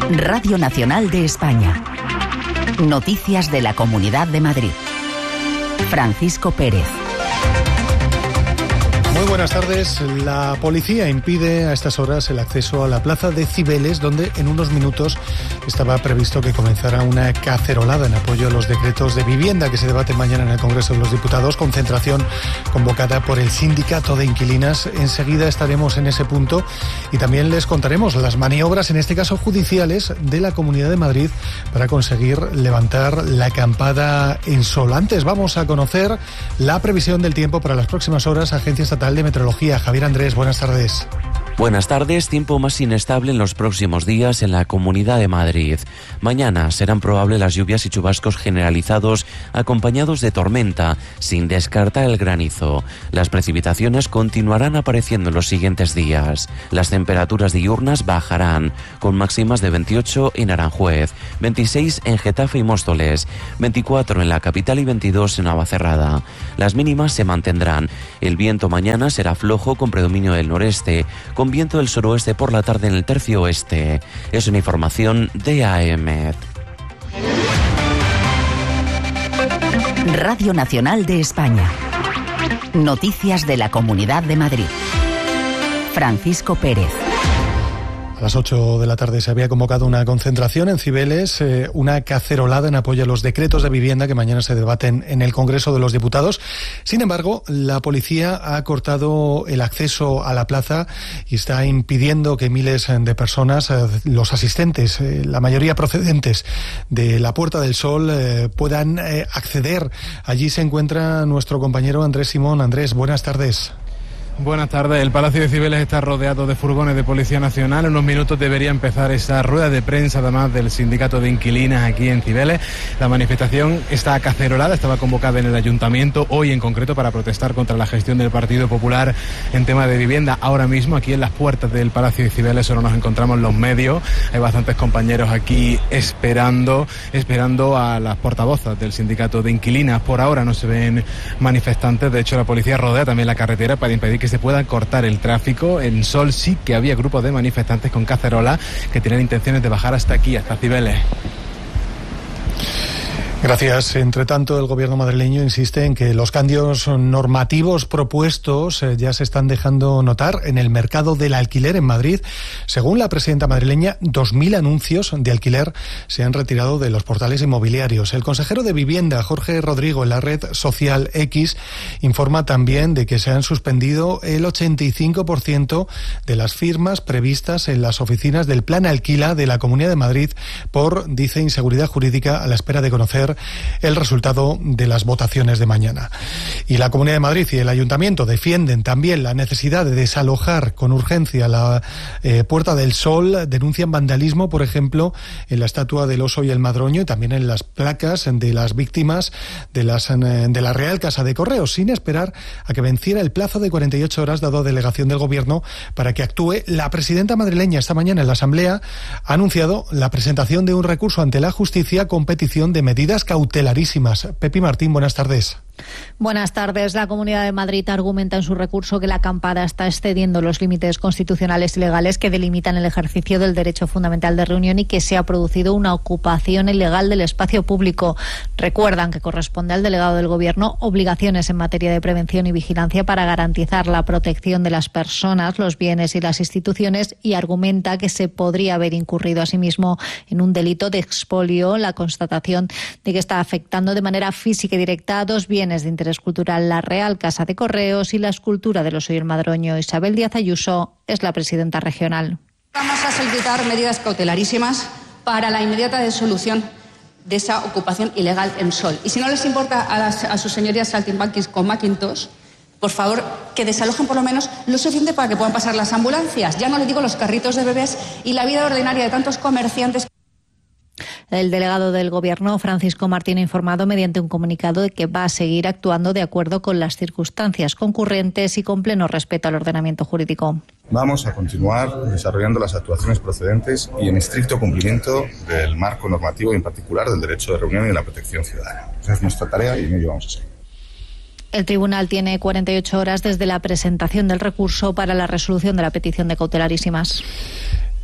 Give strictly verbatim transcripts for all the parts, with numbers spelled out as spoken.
Radio Nacional de España. Noticias de la Comunidad de Madrid. Francisco Pérez. Muy buenas tardes. La policía impide a estas horas el acceso a la plaza de Cibeles, donde en unos minutos estaba previsto que comenzara una cacerolada en apoyo a los decretos de vivienda que se debaten mañana en el Congreso de los Diputados, concentración convocada por el Sindicato de Inquilinas. Enseguida estaremos en ese punto y también les contaremos las maniobras, en este caso judiciales, de la Comunidad de Madrid para conseguir levantar la acampada en sol. Antes vamos a conocer la previsión del tiempo para las próximas horas. Agencia Estatal de Meteorología. Javier Andrés, buenas tardes. Buenas tardes. Tiempo más inestable en los próximos días en la Comunidad de Madrid. Mañana serán probables las lluvias y chubascos generalizados acompañados de tormenta, sin descartar el granizo. Las precipitaciones continuarán apareciendo en los siguientes días. Las temperaturas diurnas bajarán, con máximas de veintiocho en Aranjuez, veintiséis en Getafe y Móstoles, veinticuatro en la capital y veintidós en Navacerrada. Las mínimas se mantendrán. El viento mañana será flojo con predominio del noreste, con viento del suroeste por la tarde en el tercio oeste. Es una información de A E-Met. Radio Nacional de España. Noticias de la Comunidad de Madrid. Francisco Pérez. A las ocho de la tarde se había convocado una concentración en Cibeles, eh, una cacerolada en apoyo a los decretos de vivienda que mañana se debaten en el Congreso de los Diputados. Sin embargo, la policía ha cortado el acceso a la plaza y está impidiendo que miles de personas, eh, los asistentes, eh, la mayoría procedentes de la Puerta del Sol, eh, puedan eh, acceder. Allí se encuentra nuestro compañero Andrés Simón. Andrés, buenas tardes. Buenas tardes. El Palacio de Cibeles está rodeado de furgones de Policía Nacional. En unos minutos debería empezar esa rueda de prensa, además del Sindicato de Inquilinas aquí en Cibeles. La manifestación está acacerolada, estaba convocada en el Ayuntamiento, hoy en concreto, para protestar contra la gestión del Partido Popular en tema de vivienda. Ahora mismo, aquí en las puertas del Palacio de Cibeles, solo nos encontramos los medios. Hay bastantes compañeros aquí esperando, esperando a las portavozas del Sindicato de Inquilinas. Por ahora no se ven manifestantes. De hecho, la policía rodea también la carretera para impedir que se pueda cortar el tráfico. En Sol sí que había grupos de manifestantes con cacerola que tenían intenciones de bajar hasta aquí, hasta Cibeles. Gracias. Entre tanto, el gobierno madrileño insiste en que los cambios normativos propuestos eh, ya se están dejando notar en el mercado del alquiler en Madrid. Según la presidenta madrileña, dos mil anuncios de alquiler se han retirado de los portales inmobiliarios. El consejero de Vivienda, Jorge Rodrigo, en la red social X, informa también de que se han suspendido el ochenta y cinco por ciento de las firmas previstas en las oficinas del Plan Alquila de la Comunidad de Madrid por, dice, inseguridad jurídica, a la espera de conocer el resultado de las votaciones de mañana. Y la Comunidad de Madrid y el Ayuntamiento defienden también la necesidad de desalojar con urgencia la eh, Puerta del Sol. Denuncian vandalismo, por ejemplo, en la estatua del oso y el madroño y también en las placas de las víctimas de, las, de la Real Casa de Correos, sin esperar a que venciera el plazo de cuarenta y ocho horas dado a delegación del Gobierno para que actúe. La presidenta madrileña esta mañana en la Asamblea ha anunciado la presentación de un recurso ante la justicia con petición de medidas cautelarísimas. Pepi Martín, buenas tardes. Buenas tardes. La Comunidad de Madrid argumenta en su recurso que la acampada está excediendo los límites constitucionales y legales que delimitan el ejercicio del derecho fundamental de reunión y que se ha producido una ocupación ilegal del espacio público. Recuerdan que corresponde al delegado del Gobierno obligaciones en materia de prevención y vigilancia para garantizar la protección de las personas, los bienes y las instituciones, y argumenta que se podría haber incurrido asimismo en un delito de expolio la constatación de que está afectando de manera física y directa a dos bienes de interés cultural, la Real Casa de Correos y la escultura del oso y el madroño. Isabel Díaz Ayuso es la presidenta regional. Vamos a solicitar medidas cautelarísimas para la inmediata disolución de esa ocupación ilegal en Sol. Y si no les importa a, las, a sus señorías saltimbanquis con Macintosh, por favor, que desalojen por lo menos lo suficiente para que puedan pasar las ambulancias. Ya no le digo los carritos de bebés y la vida ordinaria de tantos comerciantes. El delegado del Gobierno, Francisco Martín, ha informado mediante un comunicado de que va a seguir actuando de acuerdo con las circunstancias concurrentes y con pleno respeto al ordenamiento jurídico. Vamos a continuar desarrollando las actuaciones procedentes y en estricto cumplimiento del marco normativo y en particular del derecho de reunión y de la protección ciudadana. Esa es nuestra tarea y en ello vamos a seguir. El tribunal tiene cuarenta y ocho horas desde la presentación del recurso para la resolución de la petición de cautelarísimas.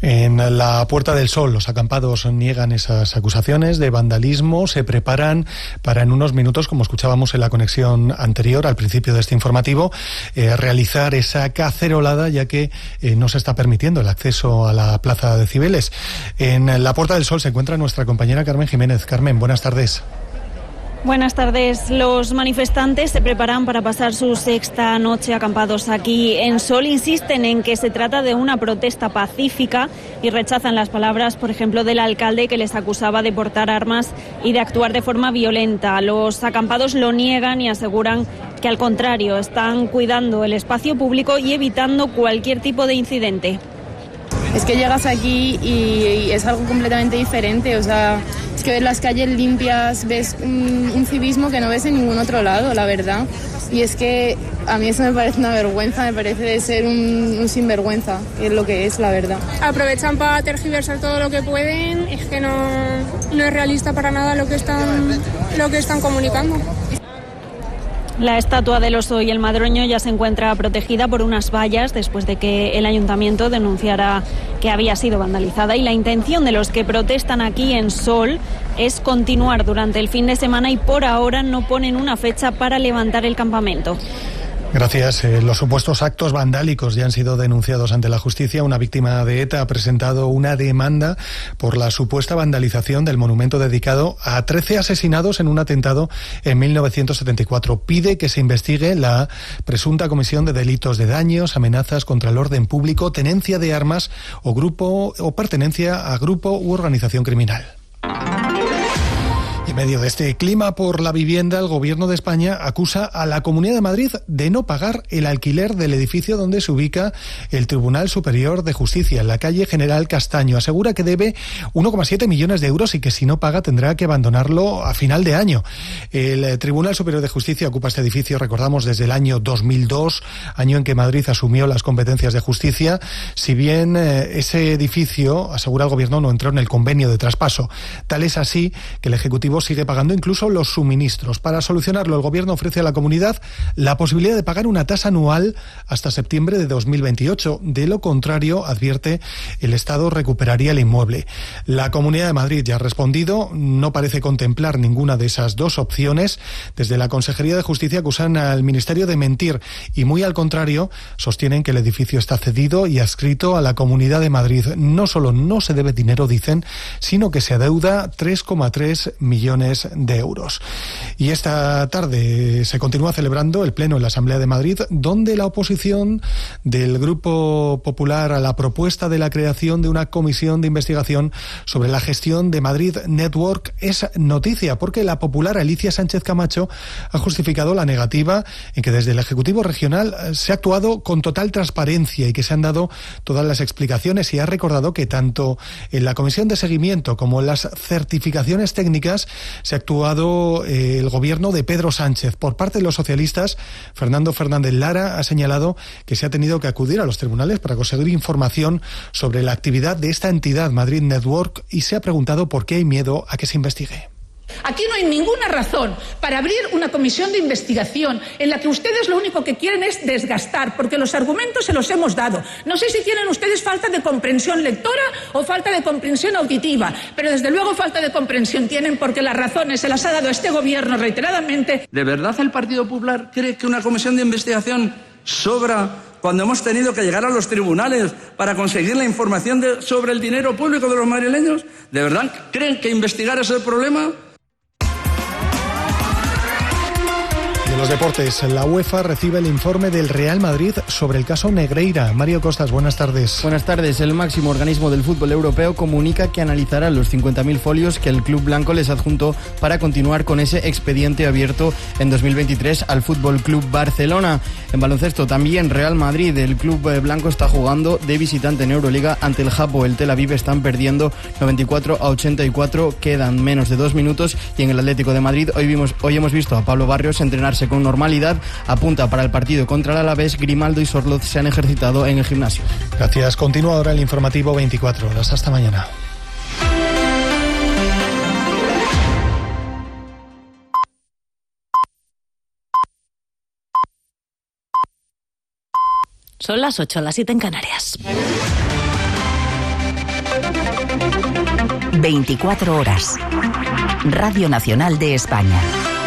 En la Puerta del Sol, los acampados niegan esas acusaciones de vandalismo, se preparan para en unos minutos, como escuchábamos en la conexión anterior, al principio de este informativo, eh, realizar esa cacerolada, ya que eh, no se está permitiendo el acceso a la Plaza de Cibeles. En la Puerta del Sol se encuentra nuestra compañera Carmen Jiménez. Carmen, buenas tardes. Buenas tardes. Los manifestantes se preparan para pasar su sexta noche acampados aquí en Sol. Insisten en que se trata de una protesta pacífica y rechazan las palabras, por ejemplo, del alcalde, que les acusaba de portar armas y de actuar de forma violenta. Los acampados lo niegan y aseguran que, al contrario, están cuidando el espacio público y evitando cualquier tipo de incidente. Es que llegas aquí y es algo completamente diferente, o sea, es que ves las calles limpias, ves un, un civismo que no ves en ningún otro lado, la verdad. Y es que a mí eso me parece una vergüenza, me parece de ser un, un sinvergüenza, que es lo que es, la verdad. Aprovechan para tergiversar todo lo que pueden, es que no, no es realista para nada lo que están, lo que están comunicando. La estatua del oso y el madroño ya se encuentra protegida por unas vallas después de que el ayuntamiento denunciara que había sido vandalizada, y la intención de los que protestan aquí en Sol es continuar durante el fin de semana y por ahora no ponen una fecha para levantar el campamento. Gracias. Eh, los supuestos actos vandálicos ya han sido denunciados ante la justicia. Una víctima de ETA ha presentado una demanda por la supuesta vandalización del monumento dedicado a trece asesinados en un atentado en mil novecientos setenta y cuatro. Pide que se investigue la presunta comisión de delitos de daños, amenazas contra el orden público, tenencia de armas o grupo o pertenencia a grupo u organización criminal. En medio de este clima por la vivienda, el Gobierno de España acusa a la Comunidad de Madrid de no pagar el alquiler del edificio donde se ubica el Tribunal Superior de Justicia, en la calle General Castaño. Asegura que debe uno coma siete millones de euros y que si no paga tendrá que abandonarlo a final de año. El Tribunal Superior de Justicia ocupa este edificio, recordamos, desde el año dos mil dos, año en que Madrid asumió las competencias de justicia. Si bien eh, ese edificio, asegura el Gobierno, no entró en el convenio de traspaso. Tal es así que el Ejecutivo sigue pagando incluso los suministros. Para solucionarlo, el Gobierno ofrece a la comunidad la posibilidad de pagar una tasa anual hasta septiembre de dos mil veintiocho. De lo contrario, advierte, el Estado recuperaría el inmueble. La Comunidad de Madrid ya ha respondido, no parece contemplar ninguna de esas dos opciones. Desde la Consejería de Justicia acusan al Ministerio de mentir y, muy al contrario, sostienen que el edificio está cedido y adscrito a la Comunidad de Madrid. No solo no se debe dinero, dicen, sino que se adeuda tres coma tres millones de euros. Y esta tarde se continúa celebrando el pleno en la Asamblea de Madrid, donde la oposición del Grupo Popular a la propuesta de la creación de una comisión de investigación sobre la gestión de Madrid Network es noticia, porque la popular Alicia Sánchez Camacho ha justificado la negativa en que desde el Ejecutivo Regional se ha actuado con total transparencia y que se han dado todas las explicaciones, y ha recordado que tanto en la comisión de seguimiento como en las certificaciones técnicas se ha actuado eh, el gobierno de Pedro Sánchez. Por parte de los socialistas, Fernando Fernández Lara ha señalado que se ha tenido que acudir a los tribunales para conseguir información sobre la actividad de esta entidad, Madrid Network, y se ha preguntado por qué hay miedo a que se investigue. Aquí no hay ninguna razón para abrir una comisión de investigación en la que ustedes lo único que quieren es desgastar, porque los argumentos se los hemos dado. No sé si tienen ustedes falta de comprensión lectora o falta de comprensión auditiva, pero desde luego falta de comprensión tienen, porque las razones se las ha dado este gobierno reiteradamente. ¿De verdad el Partido Popular cree que una comisión de investigación sobra cuando hemos tenido que llegar a los tribunales para conseguir la información de, sobre el dinero público de los madrileños? ¿De verdad creen que investigar es el problema? De los deportes, la UEFA recibe el informe del Real Madrid sobre el caso Negreira. Mario Costas, buenas tardes. Buenas tardes. El máximo organismo del fútbol europeo comunica que analizará los cincuenta mil folios que el club blanco les adjuntó para continuar con ese expediente abierto en dos mil veintitrés al Fútbol Club Barcelona. En baloncesto también, Real Madrid, el club blanco está jugando de visitante en Euroliga ante el Japo. El Tel Aviv están perdiendo noventa y cuatro a ochenta y cuatro, quedan menos de dos minutos, y en el Atlético de Madrid hoy vimos hoy hemos visto a Pablo Barrios entrenarse con normalidad. Apunta para el partido contra el Alavés. Grimaldo y Sorloz se han ejercitado en el gimnasio. Gracias. Continúa ahora el informativo veinticuatro horas. Hasta mañana. Son las ocho, las siete en Canarias. veinticuatro horas. Radio Nacional de España.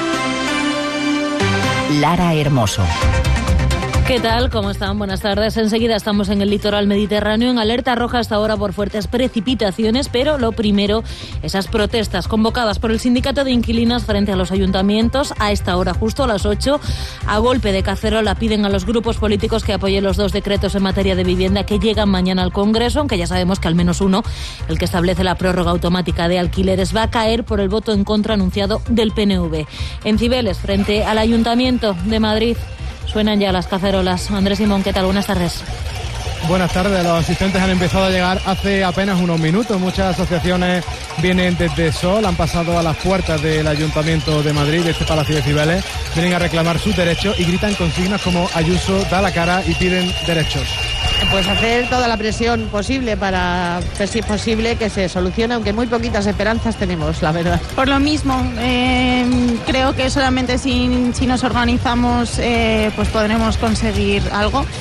Lara Hermoso. ¿Qué tal? ¿Cómo están? Buenas tardes. Enseguida estamos en el litoral mediterráneo en alerta roja hasta ahora por fuertes precipitaciones, pero lo primero, esas protestas convocadas por el sindicato de inquilinas frente a los ayuntamientos a esta hora, justo a las ocho, a golpe de cacerola piden a los grupos políticos que apoyen los dos decretos en materia de vivienda que llegan mañana al Congreso, aunque ya sabemos que al menos uno, el que establece la prórroga automática de alquileres, va a caer por el voto en contra anunciado del P N V. En Cibeles, frente al Ayuntamiento de Madrid, suenan ya las cacerolas. Andrés Simón, ¿qué tal? Buenas tardes. Buenas tardes. Los asistentes han empezado a llegar hace apenas unos minutos. Muchas asociaciones vienen desde Sol, han pasado a las puertas del Ayuntamiento de Madrid, de este Palacio de Cibeles, vienen a reclamar sus derechos y gritan consignas como Ayuso da la cara y piden derechos. Pues hacer toda la presión posible para ver si es posible que se solucione, aunque muy poquitas esperanzas tenemos, la verdad. Por lo mismo, eh, creo que solamente si, si nos organizamos eh, pues podremos conseguir algo.